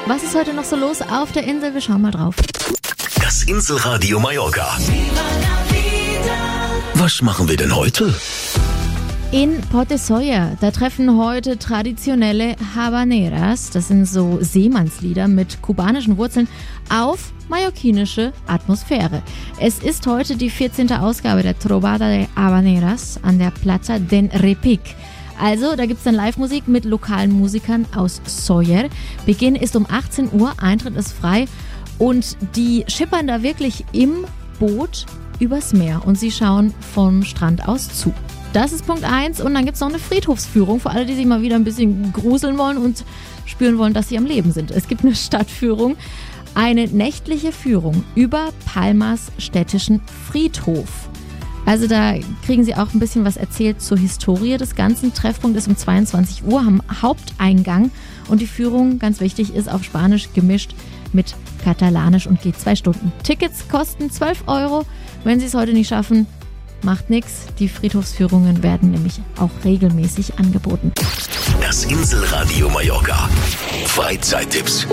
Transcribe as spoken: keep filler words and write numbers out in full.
Was ist heute noch so los auf der Insel? Wir schauen mal drauf. Das Inselradio Mallorca. Was machen wir denn heute? In Port de Sóller, da treffen heute traditionelle Habaneras, das sind so Seemannslieder mit kubanischen Wurzeln, auf mallorquinische Atmosphäre. Es ist heute die vierzehnte Ausgabe der Trovada de Habaneras an der Plaza del Repic. Also, da gibt es dann Live-Musik mit lokalen Musikern aus Sóller. Beginn ist um achtzehn Uhr, Eintritt ist frei und die schippern da wirklich im Boot übers Meer und sie schauen vom Strand aus zu. Das ist Punkt eins und dann gibt es noch eine Friedhofsführung für alle, die sich mal wieder ein bisschen gruseln wollen und spüren wollen, dass sie am Leben sind. Es gibt eine Stadtführung, eine nächtliche Führung über Palmas städtischen Friedhof. Also da kriegen sie auch ein bisschen was erzählt zur Historie des Ganzen. Treffpunkt ist um zweiundzwanzig Uhr am Haupteingang und die Führung, ganz wichtig, ist auf Spanisch gemischt mit Katalanisch und geht zwei Stunden. Tickets kosten zwölf Euro. Wenn Sie es heute nicht schaffen, macht nichts. Die Friedhofsführungen werden nämlich auch regelmäßig angeboten. Das Inselradio Mallorca. Freizeittipps.